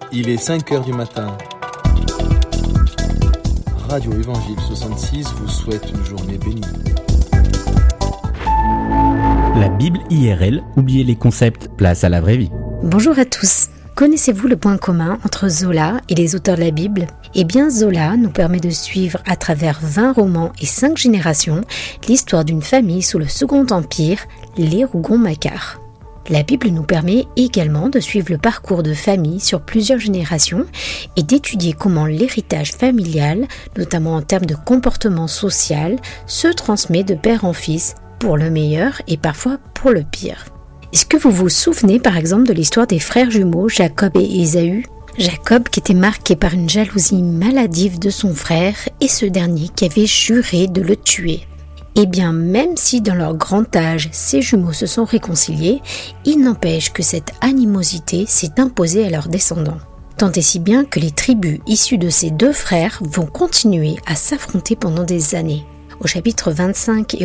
Il est 5h du matin. Radio Évangile 66 vous souhaite une journée bénie. La Bible IRL, oubliez les concepts, place à la vraie vie. Bonjour à tous. Connaissez-vous le point commun entre Zola et les auteurs de la Bible ? Eh bien, Zola nous permet de suivre à travers 20 romans et 5 générations l'histoire d'une famille sous le Second Empire, les Rougon-Macquart. La Bible nous permet également de suivre le parcours de familles sur plusieurs générations et d'étudier comment l'héritage familial, notamment en termes de comportement social, se transmet de père en fils, pour le meilleur et parfois pour le pire. Est-ce que vous vous souvenez par exemple de l'histoire des frères jumeaux Jacob et Ésaü ? Jacob qui était marqué par une jalousie maladive de son frère et ce dernier qui avait juré de le tuer. Eh bien, même si dans leur grand âge, ces jumeaux se sont réconciliés, il n'empêche que cette animosité s'est imposée à leurs descendants. Tant et si bien que les tribus issues de ces deux frères vont continuer à s'affronter pendant des années. Au chapitre 25 et